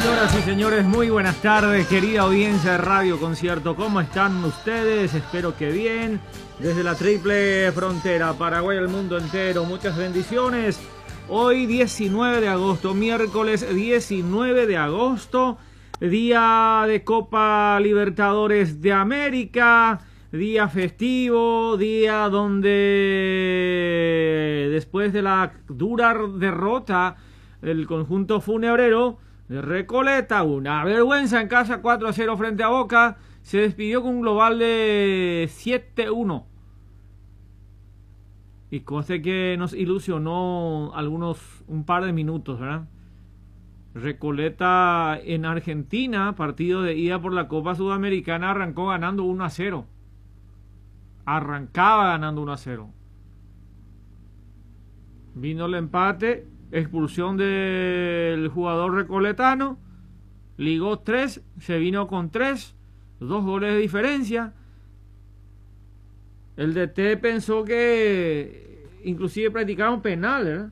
Señoras y señores, muy buenas tardes, querida audiencia de Radio Concierto. ¿Cómo están ustedes? Espero que bien. Desde la triple frontera, Paraguay, el mundo entero, muchas bendiciones. Hoy 19 de agosto, miércoles 19 de agosto, día de Copa Libertadores de América, día festivo, día donde después de la dura derrota del conjunto funebrero de Recoleta, una vergüenza en casa, 4-0 frente a Boca, se despidió con un global de 7-1. Y conste que nos ilusionó un par de minutos, ¿verdad? Recoleta en Argentina, partido de ida por la Copa Sudamericana, arrancó ganando 1-0. Arrancaba ganando 1-0. Vino el empate, expulsión del jugador recoletano, ligó 3, se vino con 3, 2 goles de diferencia. El DT pensó que inclusive practicaron penal, ¿verdad?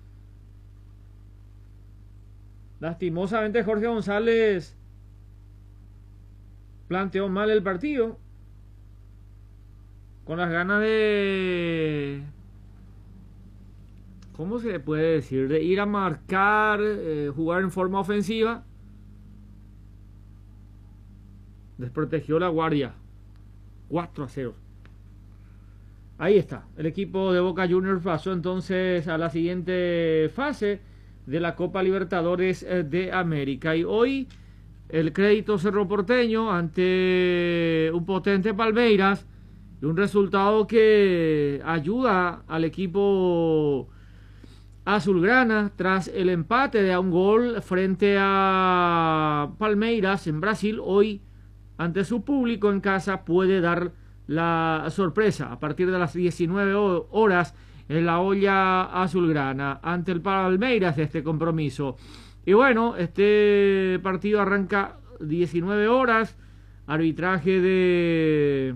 Lastimosamente Jorge González planteó mal el partido, con las ganas de, ¿cómo se puede decir?, de ir a marcar, jugar en forma ofensiva. Desprotegió la guardia. 4-0. Ahí está. El equipo de Boca Juniors pasó entonces a la siguiente fase de la Copa Libertadores de América. Y hoy el crédito Cerro Porteño ante un potente Palmeiras. Y un resultado que ayuda al equipo azulgrana tras el empate de a un gol frente a Palmeiras en Brasil. Hoy, ante su público en casa, puede dar la sorpresa a partir de las 19 horas en la olla azulgrana ante el Palmeiras de este compromiso. Y bueno, este partido arranca 19 horas, arbitraje de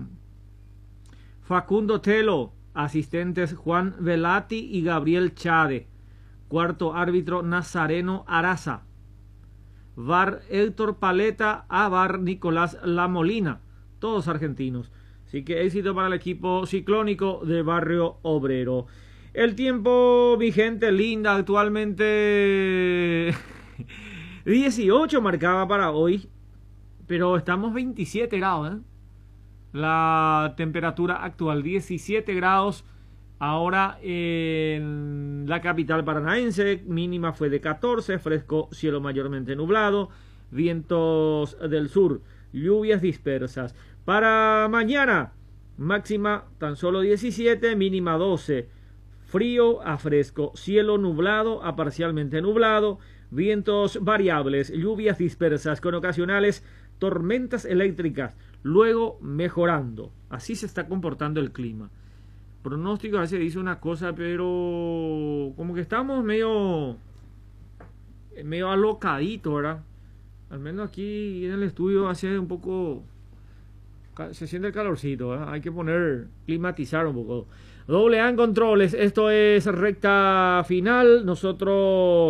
Facundo Telo, asistentes Juan Velati y Gabriel Chade, cuarto árbitro Nazareno Araza, VAR Héctor Paleta, a VAR Nicolás Lamolina, todos argentinos. Así que éxito para el equipo ciclónico de Barrio Obrero. El tiempo, mi gente linda, actualmente 18 marcaba para hoy, pero estamos 27 grados, ¿eh? La temperatura actual 17 grados ahora en la capital paranaense, mínima fue de 14, fresco, cielo mayormente nublado, vientos del sur, lluvias dispersas. Para mañana, máxima tan solo 17, mínima 12, frío a fresco, cielo nublado a parcialmente nublado, vientos variables, lluvias dispersas con ocasionales tormentas eléctricas, luego mejorando. Así se está comportando el clima. Pronóstico a veces dice una cosa, pero como que estamos medio alocaditos, ¿verdad? Al menos aquí en el estudio hace un poco, se siente el calorcito, ¿verdad? Hay que climatizar un poco. AA en controles, esto es recta final. Nosotros